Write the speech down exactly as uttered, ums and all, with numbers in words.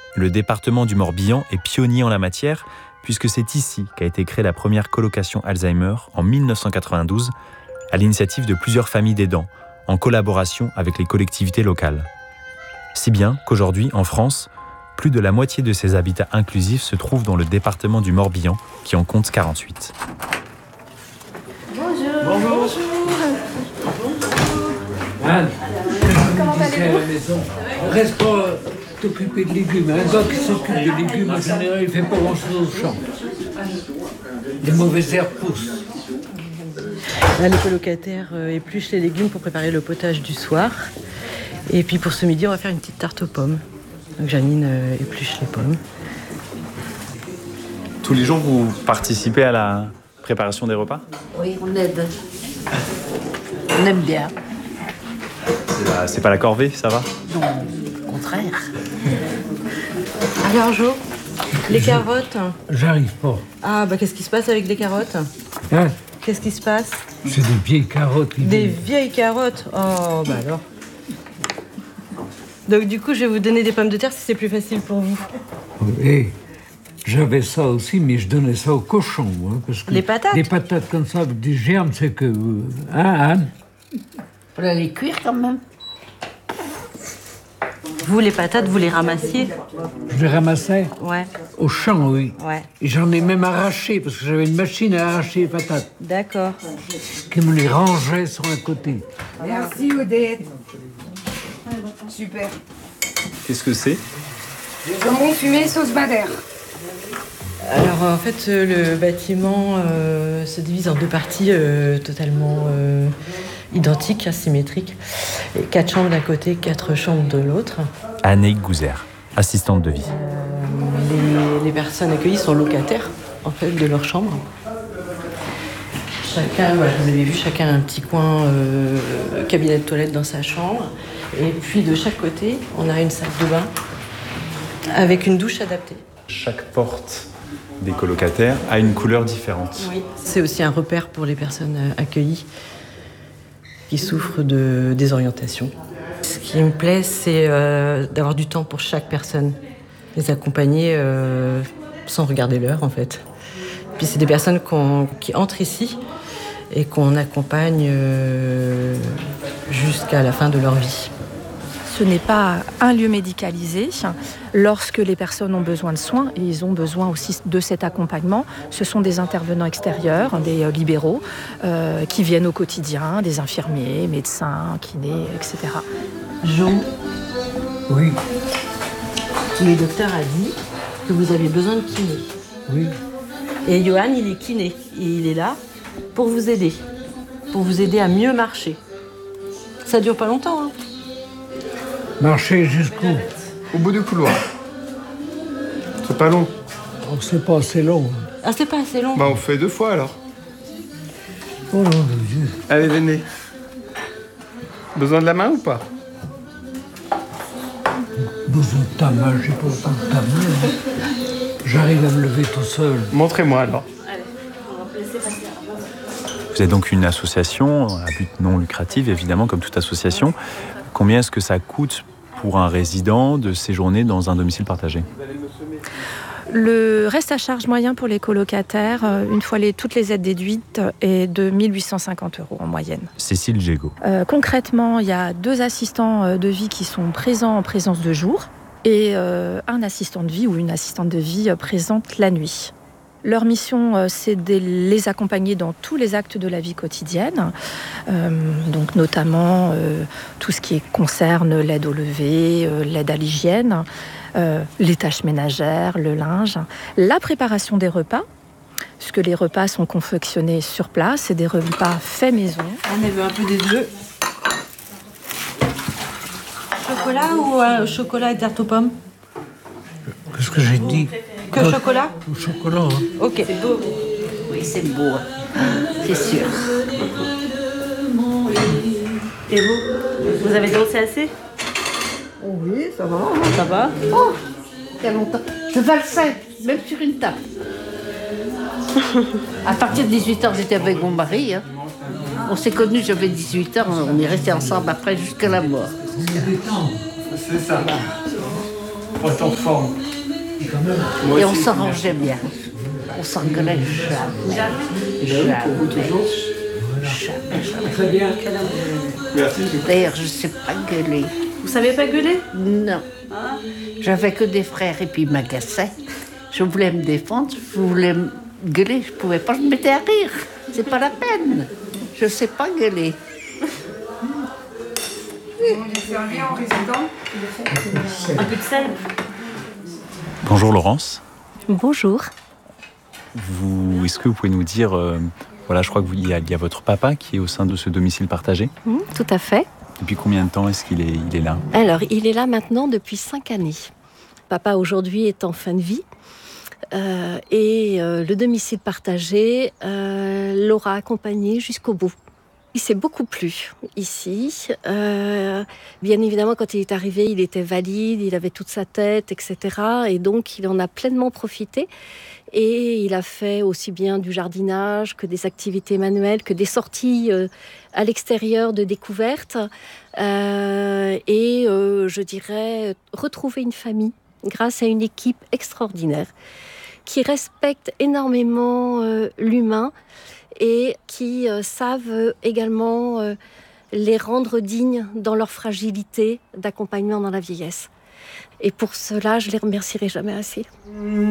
Le département du Morbihan est pionnier en la matière, puisque c'est ici qu'a été créée la première colocation Alzheimer en mille neuf cent quatre-vingt-douze, à l'initiative de plusieurs familles d'aidants, en collaboration avec les collectivités locales. Si bien qu'aujourd'hui, en France, plus de la moitié de ces habitats inclusifs se trouvent dans le département du Morbihan, qui en compte quarante-huit. Bonjour. Bonjour. Bonjour. Anne, Comment allez-vous ? à la maison. Reste pas t'occuper de légumes. Un gars qui s'occupe de légumes, en général, il fait pas grand-chose au champ. Les mauvaises herbes poussent. Là, les colocataires euh, épluchent les légumes pour préparer le potage du soir. Et puis pour ce midi, on va faire une petite tarte aux pommes. Donc Janine euh, épluche les pommes. Tous les jours, vous participez à la préparation des repas ? Oui, on aide. On aime bien. C'est, la, c'est pas la corvée, ça va ? Non, au contraire. Alors Jo, les carottes. J'arrive pas. Ah bah qu'est-ce qui se passe avec les carottes ? Hein? Qu'est-ce qui se passe ? C'est des vieilles carottes. qui Des disent. vieilles carottes. Oh bah alors. Donc du coup, je vais vous donner des pommes de terre si c'est plus facile pour vous. Et j'avais ça aussi, mais je donnais ça aux cochons. Hein, parce que Les patates ? Les patates comme ça, avec des germes, c'est que... euh, Hein, Anne? Faut les cuire quand même. Vous, les patates, vous les ramassiez ? Je les ramassais Ouais, au champ, oui. ouais. Et j'en ai même arraché, parce que j'avais une machine à arracher les patates, D'accord. qui me les rangeait sur un côté. Merci Odette. Super. Qu'est-ce que c'est ? Jambon fumé, sauce bader. Alors en fait, euh, le bâtiment euh, se divise en deux parties euh, totalement euh, identiques, asymétriques. Et quatre chambres d'un côté, quatre chambres de l'autre. Anne Gouzer, assistante de vie. Les, les personnes accueillies sont locataires en fait de leur chambre. Chacun, voilà, vous avez vu, chacun a un petit coin euh, cabinet de toilette dans sa chambre. Et puis de chaque côté, on a une salle de bain avec une douche adaptée. Chaque porte des colocataires a une couleur différente. Oui. C'est aussi un repère pour les personnes accueillies qui souffrent de désorientation. Ce qui me plaît, c'est euh, d'avoir du temps pour chaque personne, les accompagner euh, sans regarder l'heure en fait. Puis c'est des personnes qu'on, qui entrent ici et qu'on accompagne euh, jusqu'à la fin de leur vie. Ce n'est pas un lieu médicalisé. Lorsque les personnes ont besoin de soins, et ils ont besoin aussi de cet accompagnement, ce sont des intervenants extérieurs, des libéraux, euh, qui viennent au quotidien, des infirmiers, médecins, kinés, et cetera. Jo, Oui, le docteur a dit que vous avez besoin de kiné. oui. Et Johan, il est kiné. Et il est là pour vous aider. Pour vous aider à mieux marcher. Ça dure pas longtemps, hein. Marcher jusqu'où? Au bout du couloir. C'est pas long. Oh, c'est pas assez long. Ah, c'est pas assez long. Bah on fait deux fois alors. Oh non, mon Dieu. Allez, venez. Besoin de la main ou pas? Besoin de ta main, j'ai pas autant de ta main. J'arrive à me lever tout seul. Montrez-moi alors. Vous êtes donc une association à but non lucratif, évidemment, comme toute association. Combien est-ce que ça coûte pour un résident de séjourner dans un domicile partagé ? Le reste à charge moyen pour les colocataires, une fois les, toutes les aides déduites, est de mille huit cent cinquante euros en moyenne. Cécile Gégaud. Euh, concrètement, il y a deux assistants de vie qui sont présents en présence de jour et euh, un assistant de vie ou une assistante de vie présente la nuit. Leur mission, c'est de les accompagner dans tous les actes de la vie quotidienne, euh, donc notamment euh, tout ce qui concerne l'aide au lever, euh, l'aide à l'hygiène, euh, les tâches ménagères, le linge, la préparation des repas, puisque les repas sont confectionnés sur place, c'est des repas faits maison. On veut un peu des deux. Chocolat ou euh, chocolat et tarte aux pommes ? Qu'est-ce que j'ai dit? Que Pas- chocolat ? Au chocolat, hein. Ok. C'est beau. Oui, c'est beau. C'est sûr. Et vous ? Vous avez dansé assez ? Oui, ça va. Ça va ? Oh, il y a longtemps. Je valsais, même sur une table. À partir de dix-huit ans, j'étais avec mon mari. Hein. On s'est connus, j'avais dix-huit ans, on est restés ensemble après jusqu'à la mort. C'est ça. Pas en forme. Et on s'arrangeait bien. On s'engueulait jamais. Jamais. Jamais. Très bien. D'ailleurs, je ne sais pas gueuler. Vous savez pas gueuler? Non. J'avais que des frères et puis ils m'agaçaient. Je voulais me défendre, je voulais me gueuler, je ne pouvais pas, je me mettais à rire. C'est pas la peine. Je ne sais pas gueuler. J'ai servi en résident. Un peu de sel. Bonjour Laurence. Bonjour. Vous, est-ce que vous pouvez nous dire, euh, voilà, je crois qu'il y, y a votre papa qui est au sein de ce domicile partagé. Mmh, tout à fait. Depuis combien de temps est-ce qu'il est, il est là? Alors, il est là maintenant depuis cinq années. Papa, aujourd'hui, est en fin de vie. Euh, et euh, le domicile partagé euh, l'aura accompagné jusqu'au bout. Il s'est beaucoup plu ici. Euh, bien évidemment, quand il est arrivé, il était valide, il avait toute sa tête, et cetera. Et donc, il en a pleinement profité. Et il a fait aussi bien du jardinage que des activités manuelles, que des sorties euh, à l'extérieur de découverte. Euh, et euh, je dirais retrouver une famille grâce à une équipe extraordinaire qui respecte énormément euh, l'humain et qui euh, savent également euh, les rendre dignes dans leur fragilité d'accompagnement dans la vieillesse. Et pour cela, je les remercierai jamais assez.